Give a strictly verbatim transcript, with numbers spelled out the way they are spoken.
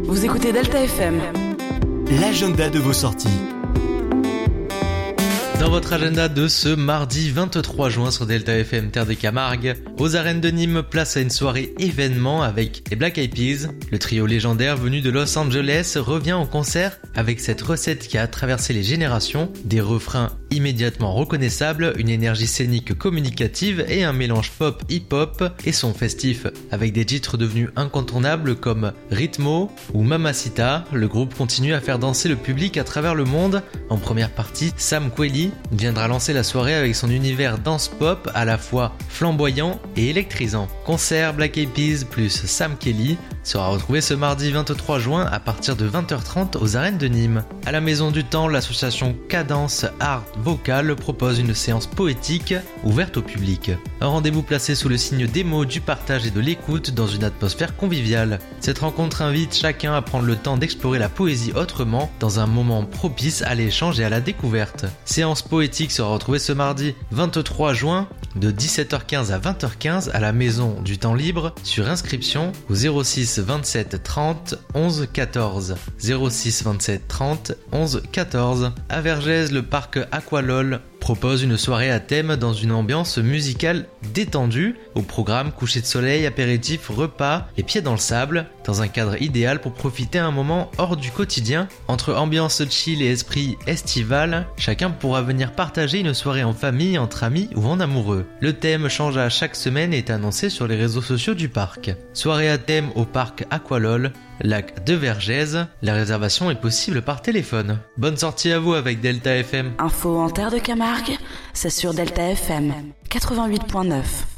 Vous écoutez Delta F M. L'agenda de vos sorties. Dans votre agenda de ce mardi vingt-trois juin sur Delta F M Terre de Camargue, aux arènes de Nîmes, place à une soirée événement avec les Black Eyed Peas. Le trio légendaire venu de Los Angeles revient en concert avec cette recette qui a traversé les générations, des refrains immédiatement reconnaissables, une énergie scénique communicative et un mélange pop hip-hop et son festif. Avec des titres devenus incontournables comme Ritmo ou Mamacita, le groupe continue à faire danser le public à travers le monde. En première partie, Sam Kweli viendra lancer la soirée avec son univers dance pop à la fois flamboyant et électrisant. Concert Black Eyed Peas plus Sam Kelly sera retrouvé ce mardi vingt-trois juin à partir de vingt heures trente aux arènes de Nîmes. À la Maison du Temps, l'association Cadence Art Vocal propose une séance poétique ouverte au public. Un rendez-vous placé sous le signe des mots, du partage et de l'écoute dans une atmosphère conviviale. Cette rencontre invite chacun à prendre le temps d'explorer la poésie autrement dans un moment propice à l'échange et à la découverte. Séance poétique sera retrouvée ce mardi vingt-trois juin de dix-sept heures quinze à vingt heures quinze à la Maison du Temps Libre sur inscription au zéro six vingt-sept trente onze quatorze. zéro six vingt-sept trente onze quatorze. À Vergès, le parc Aqualol propose une soirée à thème dans une ambiance musicale détendue. Au programme, coucher de soleil, apéritif, repas, les pieds dans le sable, dans un cadre idéal pour profiter un moment hors du quotidien. Entre ambiance chill et esprit estival, chacun pourra venir partager une soirée en famille, entre amis ou en amoureux. Le thème change à chaque semaine et est annoncé sur les réseaux sociaux du parc. Soirée à thème au parc Aqualol, lac de Vergès. La réservation est possible par téléphone. Bonne sortie à vous avec Delta F M. Info en Terre de Camargue, c'est sur Delta F M quatre-vingt-huit virgule neuf.